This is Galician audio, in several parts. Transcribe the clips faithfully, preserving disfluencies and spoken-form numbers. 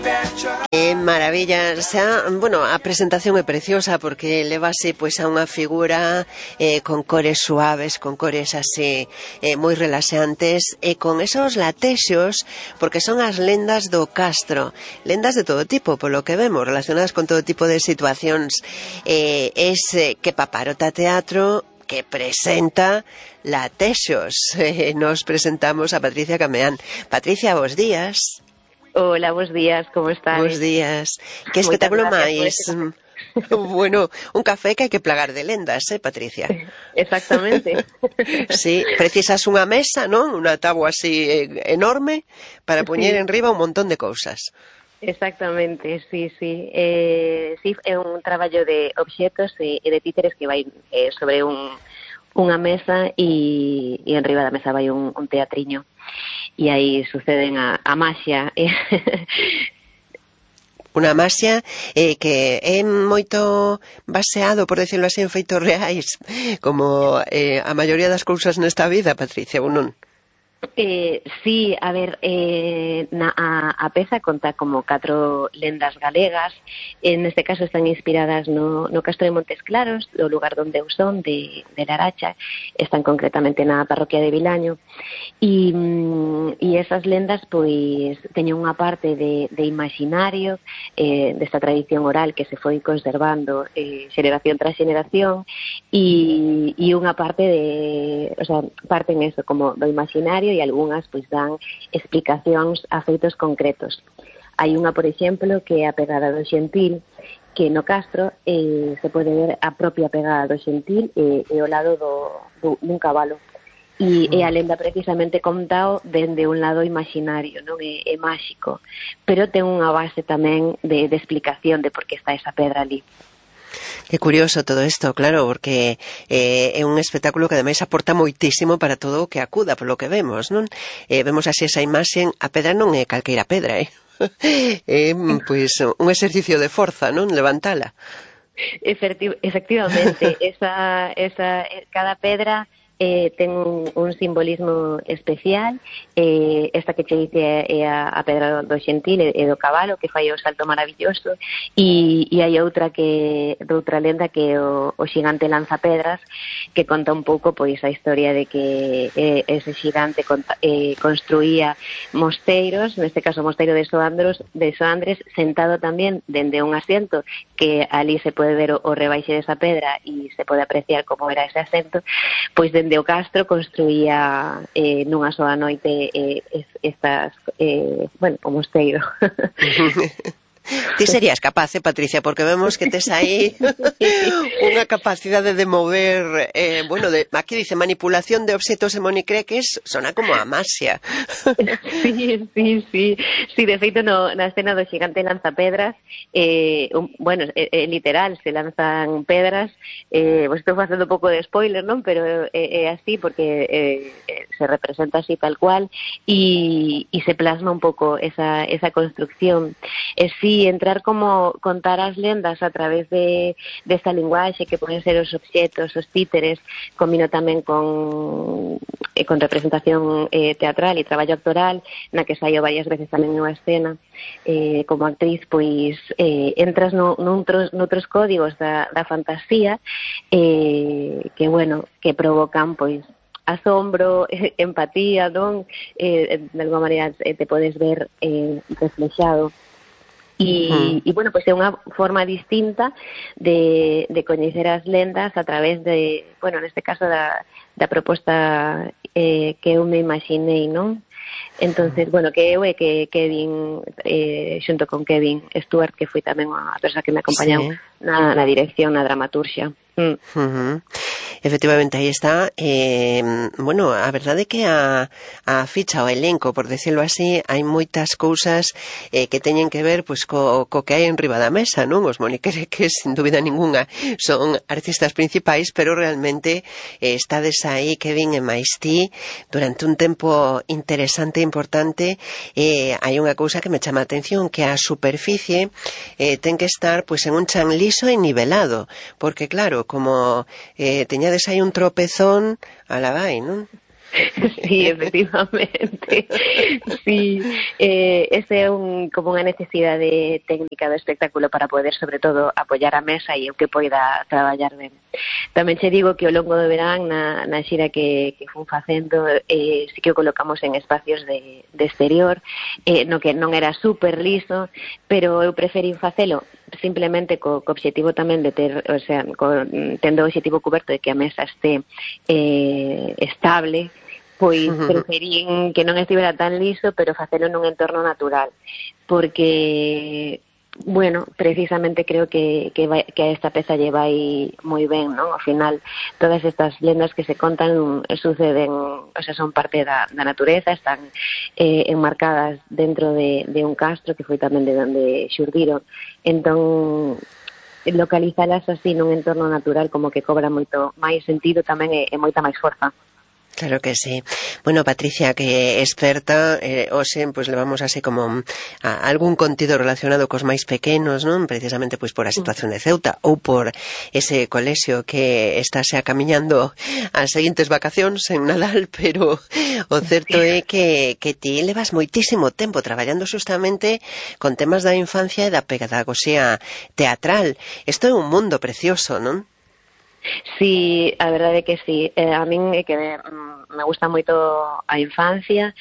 Eh, maravilla, xa, bueno, a presentación é preciosa porque levase pois a unha figura eh, con cores suaves, con cores así eh, moi relaxantes e con esos latexos, porque son as lendas do Castro, lendas de todo tipo, polo que vemos, relacionadas con todo tipo de situacións. Eh, es eh, que Paparota Teatro que presenta Latexos. Eh, nos presentamos a Patricia Cameán. Patricia, bos días. Hola, bos días, como estás? Bos días. Que espectáculo máis. Bueno, un café que hai que plagar de lendas, eh, Patricia? Exactamente. Sí, precisas unha mesa, non? Unha táboa así enorme para poñer sí. enriba un montón de cousas. Exactamente, sí, sí. Eh, sí, é un traballo de obxetos e de títeres que vai eh, sobre un, unha mesa e, e enriba da mesa vai un, un teatriño. E aí suceden a, a maxia. Unha maxia eh, que é moito baseado, por decirlo así, en feitos reais, como eh, a maioría das cousas nesta vida, Patricia, ou non? Eh, sí, a ver, eh, na, a, a peza conta como catro lendas galegas. En este caso están inspiradas no, no Castro de Montes Claros, o lugar donde eu son, de, de Laracha. Están concretamente na parroquia de Vilaño. E, e esas lendas, pois, teñen unha parte de, de imaginario, eh, desta tradición oral que se foi conservando eh, xeración tras xeración, e, e unha parte de, o sea, parten eso, como do imaginario, e algunhas pois dan explicacións a feitos concretos. Hai unha, por exemplo, que é a pegada do xentil, que no Castro eh, se pode ver a propia pegada do xentil e, e ao lado do, do, dun cabalo. E, e a lenda precisamente contao dende un lado imaginario, non é, é máxico, pero ten unha base tamén de, de explicación de por que está esa pedra ali. Que curioso todo isto, claro, porque eh, é un espectáculo que ademais aporta moitísimo para todo o que acuda, polo que vemos, non? Eh, vemos así esa imaxe, a pedra non é calqueira pedra, eh? É, pois, un exercicio de forza, non? Levantala. Efecti- efectivamente, esa, esa, cada pedra eh, ten un, un simbolismo especial. Eh, esta que che dice é a, a pedra do xentil e, e do cabalo, que fai o salto maravilloso, e, e hai outra que doutra lenda que é o, o xigante lanzapedras, que conta un pouco pois a historia de que eh, ese xigante conta, eh, construía mosteiros, neste caso o mosteiro de Soandros, de Soandres, sentado tamén dende un asiento, que ali se pode ver o, o rebaixe desa pedra e se pode apreciar como era ese asento. Pois dende o Castro construía eh, nunha soa noite eh, estas, eh, bueno, o mosteiro. Ti serías capaz, eh, Patricia, porque vemos que tes aí unha capacidade de mover, eh, bueno, de, aquí dice manipulación de obxetos e monicreques, sona como a maxia. Sí, sí, sí. Sí, de feito, no, na escena do xigante lanzapedras, eh, un, bueno, é, é literal, se lanzan pedras, eh, vos estou facendo un pouco de spoiler, non? Pero é, é así, porque eh, se representa así tal cual, e, e se plasma un pouco esa, esa construcción. E sí, entrar como contar as lendas a través de desta linguaxe que poden ser os obxetos, os títeres, combino tamén con eh, con representación eh, teatral e traballo actoral, na que saio varias veces tamén nunha escena eh, como actriz, pois eh, entras no, noutros, noutros códigos da, da fantasía eh, que, bueno, que provocan, pois, asombro, empatía, non? Eh, de alguma maneira eh, te podes ver eh, reflexado. E, uh-huh. e bueno, pois é unha forma distinta de, de coñecer as lendas a través de, bueno, neste caso da, da proposta eh, que eu me imaginei, non? Entonces, bueno, que eu e que Kevin, eh, xunto con Kevin Stewart, que foi tamén a persoa que me acompañou sí. na, na dirección, na dramaturxia. Mm. Uh-huh. Efectivamente, aí está. Eh, bueno, a verdade é que a, a ficha, o elenco, por decirlo así, hai moitas cousas eh, que teñen que ver pois, co, co que hai en riba da mesa, non? Os moniquereques, sin dúbida ninguna, son artistas principais, pero realmente eh, estades aí, Kevin e máis ti, durante un tempo interesante e importante. Eh, hai unha cousa que me chama a atención, que a superficie eh, ten que estar pois, en un chan liso e nivelado, porque claro, como eh, teñades aí un tropezón, ala vai, non? Sí, efectivamente. Sí, eh, ese é un, como unha necesidade técnica do espectáculo para poder, sobre todo, apoiar a mesa e o que poida traballar ben. Tamén che digo que ao longo do verán, na, na xira que, que fun facendo, eh, sí que o colocamos en espacios de, de exterior, eh, no que non era super liso, pero eu preferín facelo simplemente co, co obxectivo tamén de ter, o sea, co, tendo o obxectivo coberto de que a mesa este eh, estable, pois preferín que non estivera tan liso, pero facelo nun entorno natural, porque, bueno, precisamente creo que, que, vai, que a esta peza lle vai moi ben, non? Ao final, todas estas lendas que se contan suceden, o sea, son parte da, da natureza, están eh, enmarcadas dentro de, de un castro que foi tamén de onde xurdiron. Entón, localizalas así nun entorno natural como que cobra moito máis sentido tamén e, e moita máis forza. Claro que sí. Bueno, Patricia, que é experta, eh, hoxe, pois, levamos así como a algún contido relacionado cos máis pequenos, non? Precisamente, pois, por a situación de Ceuta ou por ese colexio que está xa camiñando as seguintes vacacións en Nadal, pero o certo é que, que ti levas moitísimo tempo traballando justamente con temas da infancia e da pedagogía teatral. Isto é un mundo precioso, non? Sí, a verdade é que sí. Eh, a min é que me, me gusta moito a infancia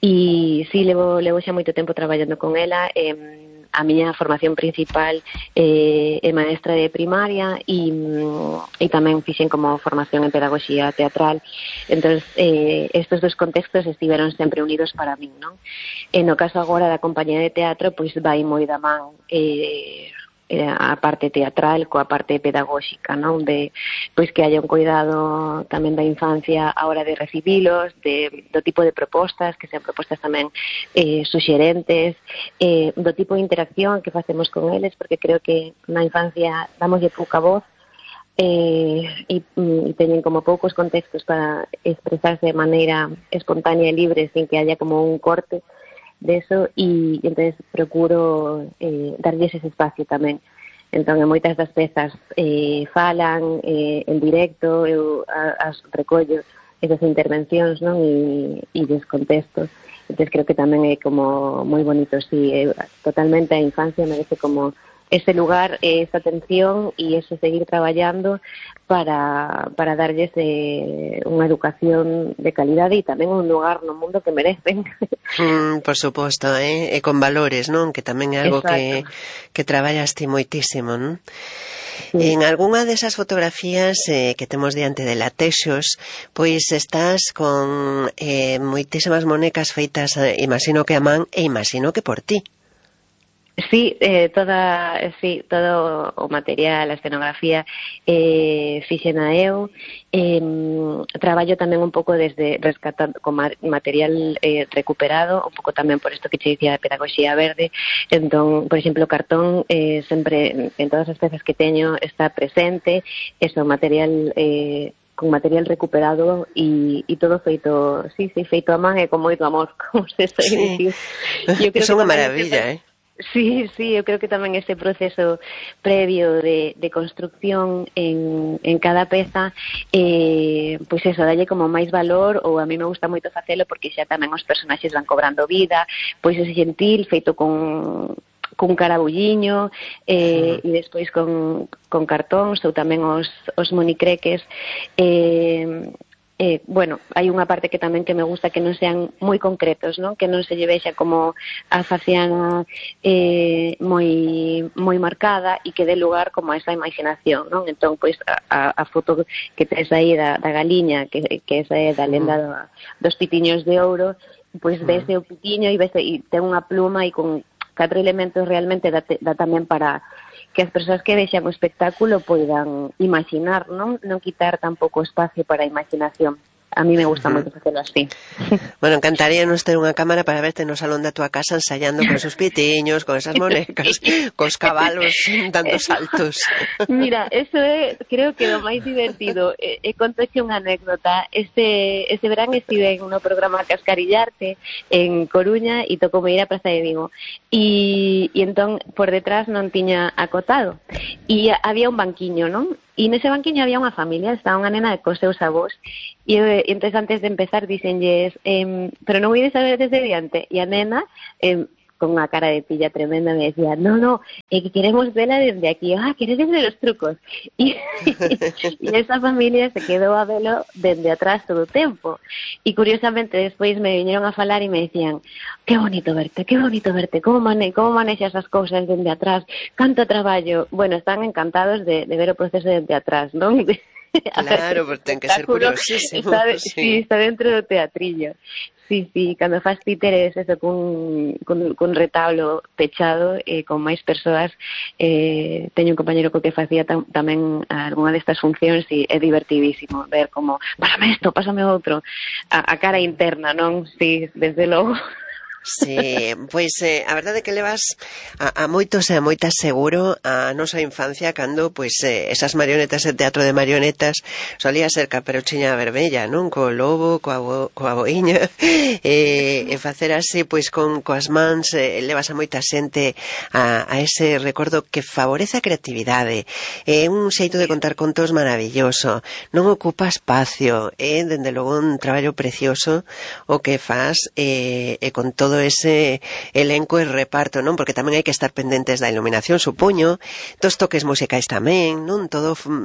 e sí, levo, levo xa moito tempo traballando con ela. Eh, a miña formación principal eh, é maestra de primaria e, e tamén fixen como formación en pedagogía teatral. Entón, eh, estes dos contextos estiveron sempre unidos para min, non? E no caso agora da compañía de teatro, pois vai moi da man eh, a parte teatral coa parte pedagóxica, non? De, pois que haya un cuidado tamén da infancia a hora de recibilos, de, do tipo de propostas, que sean propostas tamén eh, suxerentes, eh, do tipo de interacción que facemos con eles, porque creo que na infancia damoslle pouca voz, eh, e, e teñen como poucos contextos para expresarse de maneira espontánea e libre sin que haya como un corte de eso, e entonces procuro eh, darlles ese espacio tamén. Entón, en moitas das pezas eh, falan eh, en directo, eu as recollo esas intervencións, non? E, e des contextos. Entón, creo que tamén é como moi bonito, sí, eh, totalmente a infancia merece como ese lugar, esa atención e ese seguir traballando para, para darlles eh, unha educación de calidade e tamén un lugar no mundo que merecen. Mm, por suposto, eh? E con valores, non? Que tamén é algo que, que traballas ti moitísimo, non? Sí. En algunha desas fotografías eh, que temos diante de Latexos, pois estás con eh, moitísimas monecas feitas, eh, imagino que a man e imagino que por ti. Sí, eh, toda, sí, todo o material, a escenografía eh, fixena eu. Eh, traballo tamén un pouco desde rescatando con material eh, recuperado, un pouco tamén por isto que che dicía de pedagogía verde. Entón, por exemplo, o cartón eh, sempre en todas as pezas que teño está presente, eso, material eh, con material recuperado e, e todo feito, sí, sí, feito a man e con moito amor, como se soy sí. dicir. Yo creo é unha maravilla, eh? Sí, sí, eu creo que tamén ese proceso previo de, de construcción en, en cada peza, eh, pois eso, dalle como máis valor, ou a mí me gusta moito facelo porque xa tamén os personaxes van cobrando vida, pois ese gentil feito con cun carabulliño eh, e despois con, con cartóns ou tamén os, os monicreques. eh, Eh, bueno, hai unha parte que tamén que me gusta que non sean moi concretos, non? Que non se lle vexa como a faciana eh, moi moi marcada e que dé lugar como a esa imaginación, non? Entón, pois, a, a foto que tes aí da, da galiña, que, que esa é da lenda do, dos pitiños de ouro, pois vese o pitiño e vese, e ten unha pluma e con catro elementos realmente dá, dá tamén para que as persoas que vexan o espectáculo poidan imaginar, non? Non quitar tampouco espacio para a imaginación. A mí me gusta uh-huh. moito facelo así. Bueno, encantaríanos ter unha cámara para verte no salón da tua casa ensaiando con esos pitiños, con esas monecas, cos cabalos dando saltos. Mira, eso é, creo que o máis divertido. E, e contoche unha anécdota. Este, este verán estive no programa Cascarillarte en Coruña e tocou me ir a Praza de Vigo. E, e entón, por detrás non tiña acotado. e había un banquiño, non? E nese banquiño había unha familia, estaba unha nena cos seus avós, e, e entón antes de empezar dixenlles, eh, pero non ides a ver desde diante, e a nena, eh, con unha cara de pilla tremenda, me decía, no, no, eh, que queremos verla desde aquí. Ah, queredes ver os trucos? E, e esa familia se quedou a velo desde atrás todo o tempo. E curiosamente despois me viñeron a falar e me decían, que bonito verte, que bonito verte, como, mane como manexas as cousas desde atrás, canto traballo. Bueno, están encantados de, de ver o proceso desde atrás, non? Claro, porque ten que ser curiosísimo. Está, sí. sí, está dentro do teatrillo. Sí, sí, cando faz títeres eso cun, cun, cun retablo pechado e eh, con máis persoas, eh, teño un compañero co que facía tam, tamén algunha destas funcións e é divertidísimo ver como, pásame isto, pásame outro, a, a cara interna, non? Sí, desde logo. Sí, pois eh, a verdade é que levas a, a moitos e a moitas seguro a nosa infancia cando pois eh, esas marionetas de teatro de marionetas solía ser Caperuchiña Vermella, non? Co lobo, coa, bo, coa boiña e, e facer así pois con coas mans eh, levas a moita xente a, a ese recordo que favorece a creatividade, é un xeito de contar contos maravilloso, non ocupa espacio, é dende logo un traballo precioso o que faz e, e con todo ese elenco e reparto, non? Porque tamén hai que estar pendentes da iluminación, supoño, dos toques musicais tamén, non? Todo